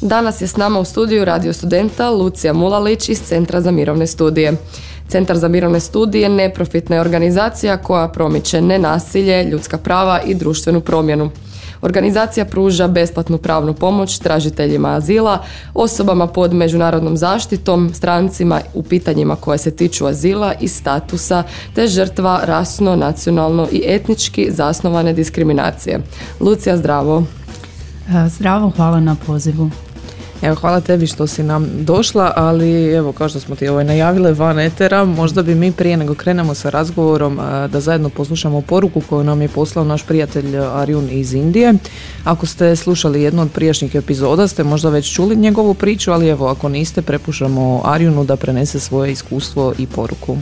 Danas je s nama u studiju radio studenta Lucija Mulalić iz Centra za mirovne studije. Centar za mirovne studije neprofitna je organizacija koja promiče nenasilje, ljudska prava i društvenu promjenu. Organizacija pruža besplatnu pravnu pomoć tražiteljima azila, osobama pod međunarodnom zaštitom, strancima u pitanjima koje se tiču azila i statusa, te žrtva rasno, nacionalno i etnički zasnovane diskriminacije. Lucija, zdravo. Zdravo, hvala na pozivu. Evo, hvala tebi što si nam došla, ali evo, kao što smo ti najavile van etera, možda bi mi prije nego krenemo sa razgovorom da zajedno poslušamo poruku koju nam je poslao naš prijatelj Arjun iz Indije. Ako ste slušali jednu od prijašnjih epizoda, ste možda već čuli njegovu priču, ali evo, ako niste, prepušamo Arjunu da prenese svoje iskustvo i poruku.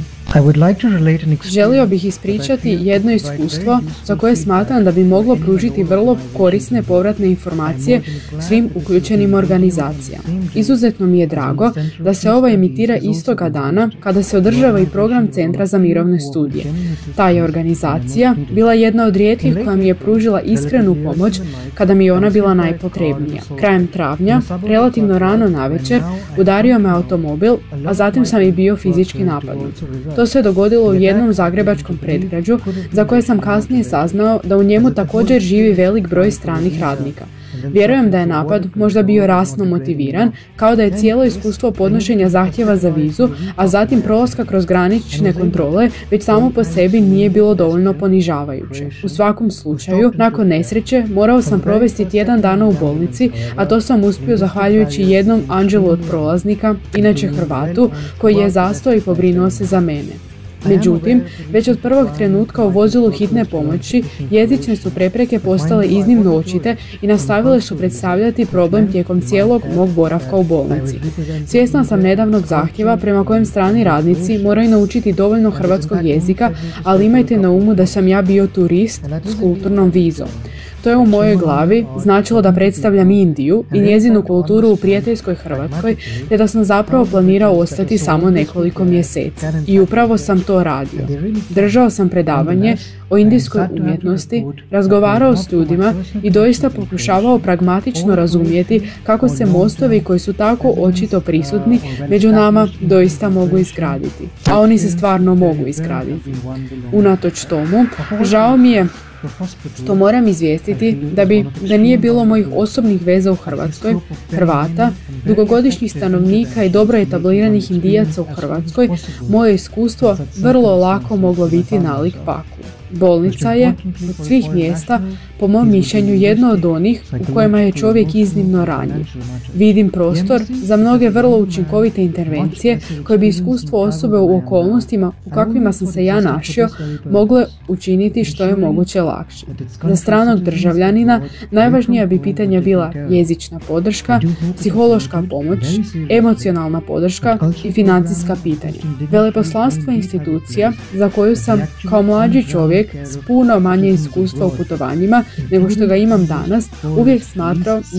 Želio bih ispričati jedno iskustvo za koje smatram da bi moglo pružiti vrlo korisne povratne informacije svim uključenim organizacijama. Izuzetno mi je drago da se ovo emitira istoga dana kada se održava i program Centra za mirovne studije. Ta je organizacija bila jedna od rijetkih koja mi je pružila iskrenu pomoć kada mi je ona bila najpotrebnija. Krajem travnja, relativno rano navečer, udario me automobil, a zatim sam i bio fizički napadnut. To se dogodilo u jednom zagrebačkom predgrađu za koje sam kasnije saznao da u njemu također živi velik broj stranih radnika. Vjerujem da je napad možda bio rasno motiviran, kao da je cijelo iskustvo podnošenja zahtjeva za vizu, a zatim prolaska kroz granične kontrole već samo po sebi nije bilo dovoljno ponižavajuće. U svakom slučaju, nakon nesreće, morao sam provesti tjedan dana u bolnici, a to sam uspio zahvaljujući jednom anđelu od prolaznika, inače Hrvatu, koji je zastao i pobrinuo se za mene. Međutim, već od prvog trenutka u vozilu hitne pomoći jezične su prepreke postale iznimno očite i nastavile su predstavljati problem tijekom cijelog mog boravka u bolnici. Svjesna sam nedavnog zahtjeva prema kojem strani radnici moraju naučiti dovoljno hrvatskog jezika, ali imajte na umu da sam ja bio turist s kulturnom vizom. To je u mojoj glavi značilo da predstavljam Indiju i njezinu kulturu u prijateljskoj Hrvatskoj, te da sam zapravo planirao ostati samo nekoliko mjeseci. I upravo sam to radio. Držao sam predavanje o indijskoj umjetnosti, razgovarao s ljudima i doista pokušavao pragmatično razumjeti kako se mostovi koji su tako očito prisutni među nama doista mogu izgraditi. A oni se stvarno mogu izgraditi. Unatoč tomu, žao mi je što moram izvijestiti da nije bilo mojih osobnih veza u Hrvatskoj, Hrvata, dugogodišnjih stanovnika i dobro etabliranih Indijaca u Hrvatskoj, moje iskustvo vrlo lako moglo biti nalik paklu. Bolnica je, od svih mjesta, po mom mišljenju, jedno od onih u kojima je čovjek iznimno ranjiv. Vidim prostor za mnoge vrlo učinkovite intervencije koje bi iskustvo osobe u okolnostima u kakvima sam se ja našao mogle učiniti što je moguće lakše. Za stranog državljanina najvažnija bi pitanja bila jezična podrška, psihološka pomoć, emocionalna podrška i financijska pitanja. Veleposlanstvo je institucija za koju sam kao mlađi čovjek s puno manje iskustva u putovanjima nego što ga imam danas, uvijek smatrao